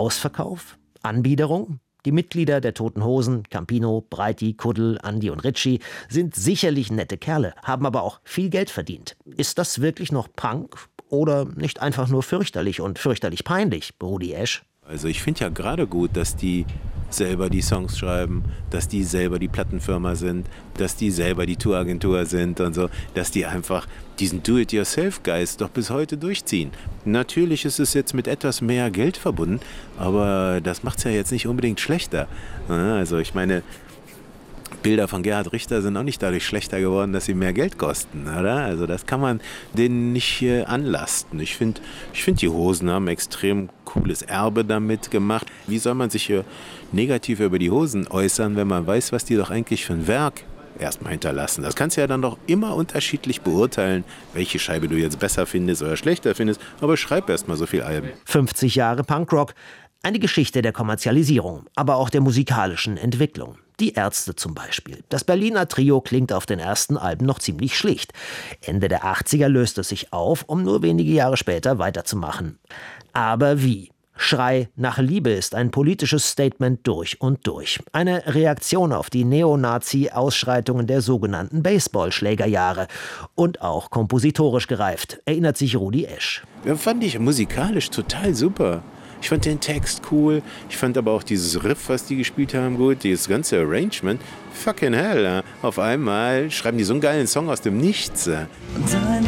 Ausverkauf? Anbiederung? Die Mitglieder der Toten Hosen, Campino, Breiti, Kuddel, Andi und Ritchie, sind sicherlich nette Kerle, haben aber auch viel Geld verdient. Ist das wirklich noch Punk oder nicht einfach nur fürchterlich und fürchterlich peinlich, Rudi Esch? Also ich finde ja gerade gut, dass die selber die Songs schreiben, dass die selber die Plattenfirma sind, dass die selber die Touragentur sind und so, dass die einfach diesen Do-it-yourself-Geist doch bis heute durchziehen. Natürlich ist es jetzt mit etwas mehr Geld verbunden, aber das macht es ja jetzt nicht unbedingt schlechter. Also ich meine, Bilder von Gerhard Richter sind auch nicht dadurch schlechter geworden, dass sie mehr Geld kosten, oder? Also das kann man denen nicht anlasten. Ich finde, die Hosen haben extrem cooles Erbe damit gemacht. Wie soll man sich hier negativ über die Hosen äußern, wenn man weiß, was die doch eigentlich für ein Werk erstmal hinterlassen? Das kannst du ja dann doch immer unterschiedlich beurteilen, welche Scheibe du jetzt besser findest oder schlechter findest, aber schreib erstmal so viel Alben. 50 Jahre Punkrock, eine Geschichte der Kommerzialisierung, aber auch der musikalischen Entwicklung. Die Ärzte zum Beispiel. Das Berliner Trio klingt auf den ersten Alben noch ziemlich schlicht. Ende der 80er löst es sich auf, um nur wenige Jahre später weiterzumachen. Aber wie? Schrei nach Liebe ist ein politisches Statement durch und durch. Eine Reaktion auf die Neonazi-Ausschreitungen der sogenannten Baseballschlägerjahre. Und auch kompositorisch gereift, erinnert sich Rudi Esch. Ja, fand ich musikalisch total super. Ich fand den Text cool, ich fand aber auch dieses Riff, was die gespielt haben, gut, dieses ganze Arrangement. Fucking hell, auf einmal schreiben die so einen geilen Song aus dem Nichts. Deine